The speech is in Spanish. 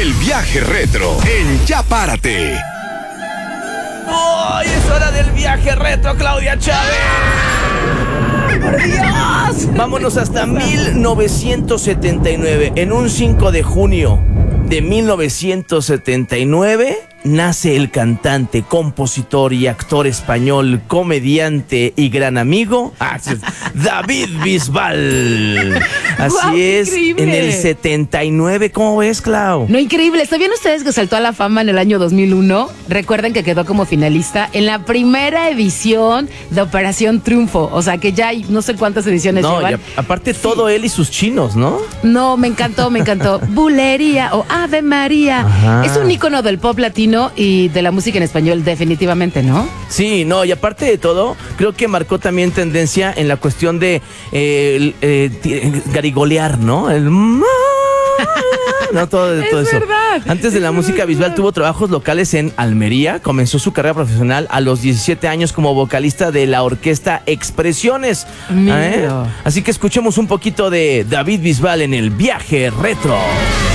El viaje retro en Ya Párate. ¡Ay, es hora del viaje retro, Claudia Chávez! ¡Por Dios! Vámonos hasta 1979. En un 5 de junio de 1979 nace el cantante, compositor y actor español, comediante y gran amigo, David Bisbal. Así ¡Guau, es, increíble! en el 79. ¿Cómo ves, Clau? No, increíble. ¿Sabían ustedes que saltó a la fama en el año 2001? Recuerden que quedó como finalista en la primera edición de Operación Triunfo. O sea, que ya hay no sé cuántas ediciones No, llevan. y aparte todo él y sus chinos, ¿no? No, me encantó, me encantó. Bulería o Ave María. Ajá. Es un ícono del pop latino y de la música en español, definitivamente, ¿no? Sí, no, y aparte de todo, creo que marcó también tendencia en la cuestión de garigolear, ¿no? No, todo Es eso. verdad, Antes de la es música verdad. visual tuvo trabajos locales en Almería. Comenzó su carrera profesional a los 17 años como vocalista de la orquesta Expresiones. Mira. Así que escuchemos un poquito de David Bisbal en el viaje retro.